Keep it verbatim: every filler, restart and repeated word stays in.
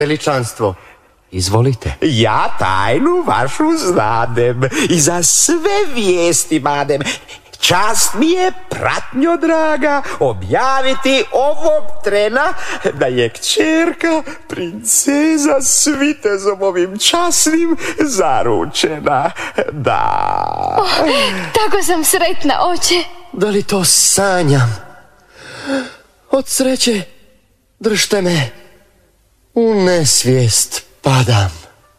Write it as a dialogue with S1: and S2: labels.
S1: Veličanstvo, izvolite.
S2: Ja tajnu vašu znadem i za sve vijesti madem. Čast mi je, pratnjo draga, objaviti ovog trena da je kćerka princeza s vitezom ovim časnim zaručena. Da.
S3: Oh, tako sam sretna, oče.
S1: Da li to sanjam? Od sreće držte me, u nesvijest padam.